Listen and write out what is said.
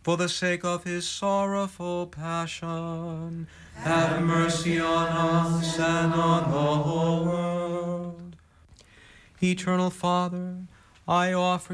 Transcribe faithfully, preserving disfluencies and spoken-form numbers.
For the sake of his sorrowful passion, have mercy on us and on the whole world. Eternal Father, I offer